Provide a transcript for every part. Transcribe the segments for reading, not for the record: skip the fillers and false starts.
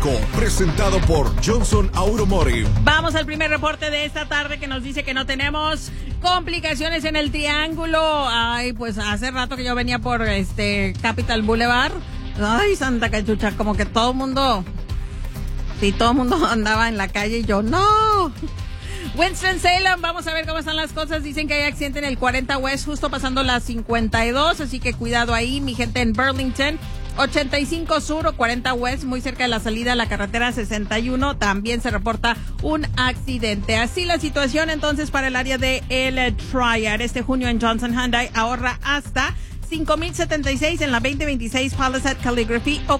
Tráfico, presentado por Johnson Automotive. Vamos al primer reporte de esta tarde que nos dice que no tenemos complicaciones en el triángulo. Ay, pues hace rato que yo venía por Capital Boulevard. Ay, Santa Cachucha, como que todo el mundo andaba en la calle y yo no. Winston-Salem, vamos a ver cómo están las cosas. Dicen que hay accidente en el 40 West, justo pasando las 52, así que cuidado ahí, mi gente en Burlington. 85 Sur o 40 West, muy cerca de la salida a la carretera 61, también se reporta un accidente. Así la situación entonces para el área de El Triad. Este junio en Johnson Hyundai ahorra hasta $5,076 en la 2026 Palisade Calligraphy o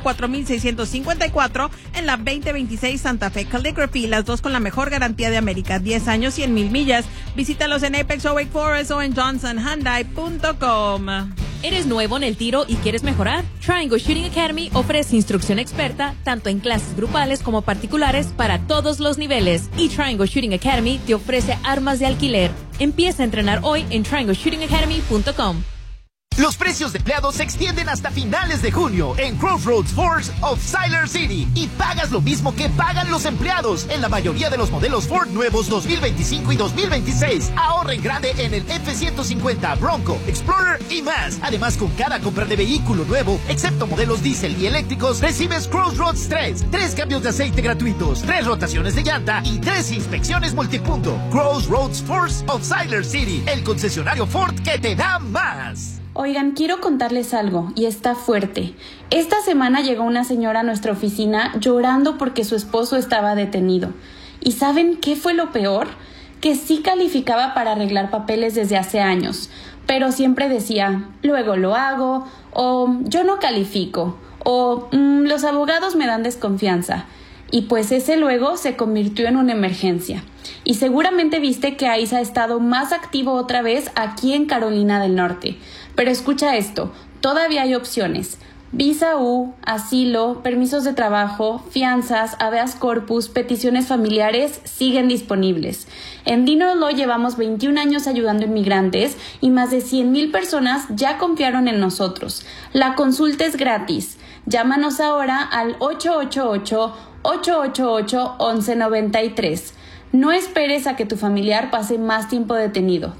$4,654 en la 2026 Santa Fe Calligraphy. Las dos con la mejor garantía de América, 10 años, 100,000 millas. Visítalos en Apex o Wake Forest o en johnsonhyundai.com. ¿Eres nuevo en el tiro y quieres mejorar? Triangle Shooting Academy ofrece instrucción experta tanto en clases grupales como particulares para todos los niveles. Y Triangle Shooting Academy te ofrece armas de alquiler. Empieza a entrenar hoy en triangleshootingacademy.com. Los precios de empleados se extienden hasta finales de junio en Crossroads Ford of Siler City y pagas lo mismo que pagan los empleados en la mayoría de los modelos Ford nuevos 2025 y 2026. Ahorra en grande en el F-150, Bronco, Explorer y más. Además, con cada compra de vehículo nuevo, excepto modelos diésel y eléctricos, recibes Crossroads 3 cambios de aceite gratuitos, 3 rotaciones de llanta y 3 inspecciones multipunto. Crossroads Ford of Siler City, el concesionario Ford que te da más. Oigan, quiero contarles algo, y está fuerte. Esta semana llegó una señora a nuestra oficina llorando porque su esposo estaba detenido. ¿Y saben qué fue lo peor? Que sí calificaba para arreglar papeles desde hace años, pero siempre decía, luego lo hago, o yo no califico, o los abogados me dan desconfianza. Y pues ese luego se convirtió en una emergencia. Y seguramente viste que ICE ha estado más activo otra vez aquí en Carolina del Norte. Pero escucha esto, todavía hay opciones. Visa U, asilo, permisos de trabajo, fianzas, habeas corpus, peticiones familiares siguen disponibles. En Dino Law llevamos 21 años ayudando inmigrantes y más de 100,000 personas ya confiaron en nosotros. La consulta es gratis. Llámanos ahora al 888-888-1193. No esperes a que tu familiar pase más tiempo detenido.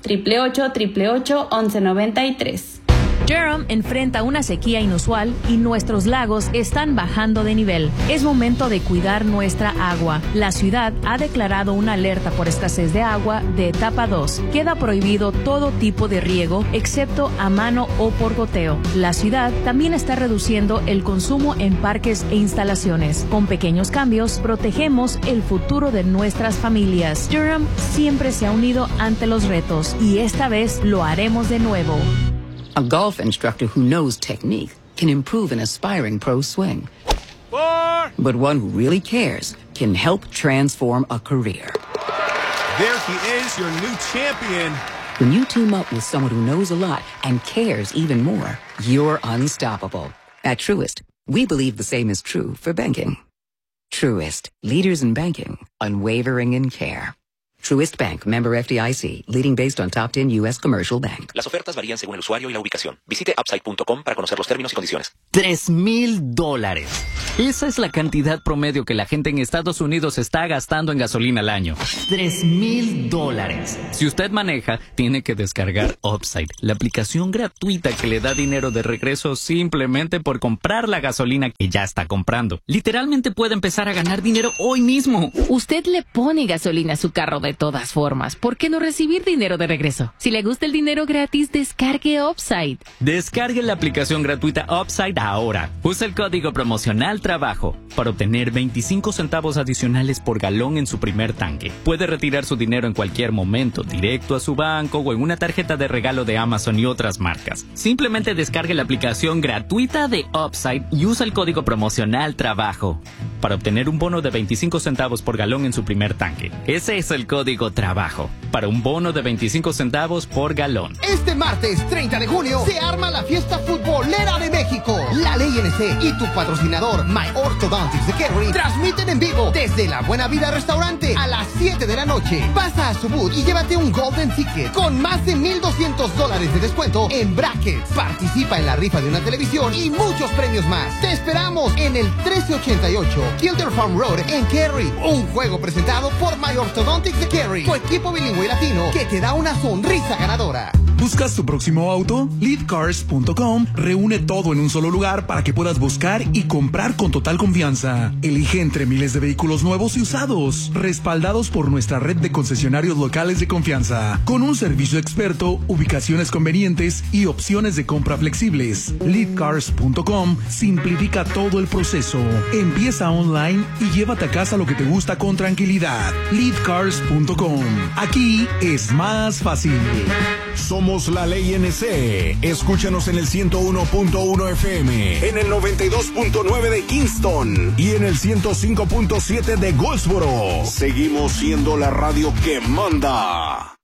888-888-1193. Durham enfrenta una sequía inusual y nuestros lagos están bajando de nivel. Es momento de cuidar nuestra agua. La ciudad ha declarado una alerta por escasez de agua de etapa 2. Queda prohibido todo tipo de riego, excepto a mano o por goteo. La ciudad también está reduciendo el consumo en parques e instalaciones. Con pequeños cambios, protegemos el futuro de nuestras familias. Durham siempre se ha unido ante los retos y esta vez lo haremos de nuevo. A golf instructor who knows technique can improve an aspiring pro swing. 4. But one who really cares can help transform a career. There he is, your new champion. When you team up with someone who knows a lot and cares even more, you're unstoppable. At Truist, we believe the same is true for banking. Truist, leaders in banking, unwavering in care. Truist Bank, member FDIC, leading based on top 10 U.S. commercial bank. Las ofertas varían según el usuario y la ubicación. Visite Upside.com para conocer los términos y condiciones. $3,000. Esa es la cantidad promedio que la gente en Estados Unidos está gastando en gasolina al año. $3,000. Si usted maneja, tiene que descargar Upside, la aplicación gratuita que le da dinero de regreso simplemente por comprar la gasolina que ya está comprando. Literalmente puede empezar a ganar dinero hoy mismo. Usted le pone gasolina a su carro de todas formas. ¿Por qué no recibir dinero de regreso? Si le gusta el dinero gratis, descargue Upside. Descargue la aplicación gratuita Upside ahora. Usa el código promocional TRABAJO para obtener 25 centavos adicionales por galón en su primer tanque. Puede retirar su dinero en cualquier momento, directo a su banco o en una tarjeta de regalo de Amazon y otras marcas. Simplemente descargue la aplicación gratuita de Upside y usa el código promocional TRABAJO para obtener un bono de 25 centavos por galón en su primer tanque. Ese es el código TRABAJO. para un bono de 25 centavos por galón. Este martes 30 de junio se arma la fiesta futbolera de México. La Ley NC y tu patrocinador My Orthodontics de Kerry transmiten en vivo desde La Buena Vida Restaurante a las 7 de la noche. Pasa a su booth y llévate un Golden Ticket con más de $1,200 de descuento en brackets. Participa en la rifa de una televisión y muchos premios más. Te esperamos en el 1388 Kilder Farm Road en Kerry. Un juego presentado por My Orthodontics de Kerry, tu equipo bilingüe latino que te da una sonrisa ganadora. ¿Buscas tu próximo auto? Leadcars.com reúne todo en un solo lugar para que puedas buscar y comprar con total confianza. Elige entre miles de vehículos nuevos y usados, respaldados por nuestra red de concesionarios locales de confianza, con un servicio experto, ubicaciones convenientes y opciones de compra flexibles. Leadcars.com simplifica todo el proceso. Empieza online y llévate a casa lo que te gusta con tranquilidad. Leadcars.com. Aquí es más fácil. Somos la Ley NC. Escúchanos en el 101.1 FM, en el 92.9 de Kingston y en el 105.7 de Goldsboro. Seguimos siendo la radio que manda.